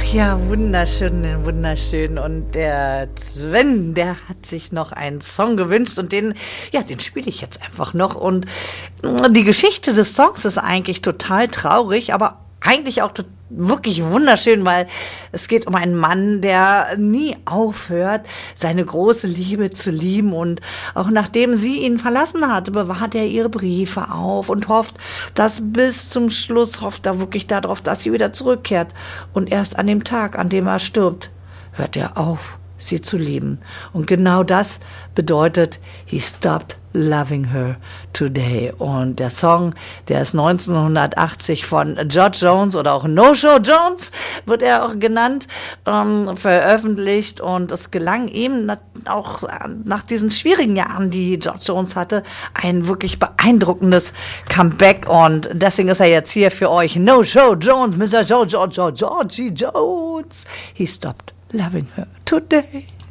Ja, wunderschön, wunderschön. Und der Sven, der hat sich noch einen Song gewünscht und den spiele ich jetzt einfach noch. Und die Geschichte des Songs ist eigentlich total traurig, aber eigentlich auch wirklich wunderschön, weil es geht um einen Mann, der nie aufhört, seine große Liebe zu lieben, und auch nachdem sie ihn verlassen hat, bewahrt er ihre Briefe auf und hofft, dass bis zum Schluss, hofft er wirklich darauf, dass sie wieder zurückkehrt, und erst an dem Tag, an dem er stirbt, hört er auf, sie zu lieben. Und genau das bedeutet, he stopped loving her today. Und der Song, der ist 1980 von George Jones oder auch No-Show Jones, wird er auch genannt, veröffentlicht. Und es gelang ihm auch nach diesen schwierigen Jahren, die George Jones hatte, ein wirklich beeindruckendes Comeback. Und deswegen ist er jetzt hier für euch. No-Show Jones, Mr. Georgie Jones. He stopped loving her today.